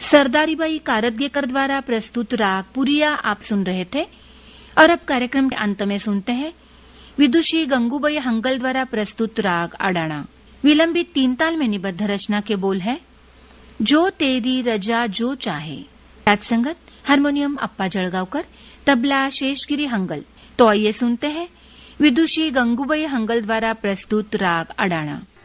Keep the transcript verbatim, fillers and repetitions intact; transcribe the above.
सरदारीबाई कारदगेकर द्वारा प्रस्तुत राग पुरिया आप सुन रहे थे। और अब कार्यक्रम के अंत में सुनते हैं विदुषी गंगूबाई हंगल द्वारा प्रस्तुत राग अडाणा। विलंबित तीन ताल में निबद्ध रचना के बोल है जो तेरी रजा जो चाहे। राज संगत हारमोनियम अप्पा जळगावकर, तबला शेषगिरी हंगल। तो आइए सुनते हैं विदुषी गंगूबाई हंगल द्वारा प्रस्तुत राग अडाणा।